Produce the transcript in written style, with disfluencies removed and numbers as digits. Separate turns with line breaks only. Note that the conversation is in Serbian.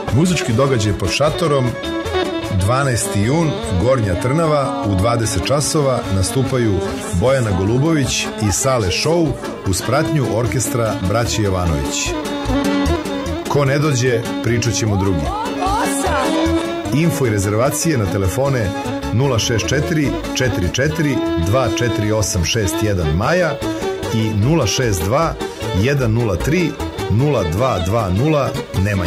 Muzički događaj pod šatorom 12. jun, Gornja Trnava, u 20 časova nastupaju Bojana Golubović i Sale Show uz pratnju orkestra Braće Jovanović. Ko ne dođe, pričat ćemo drugi. Info i rezervacije na telefone 064 44 24861 Maja i 062 103 0220 Nemanja.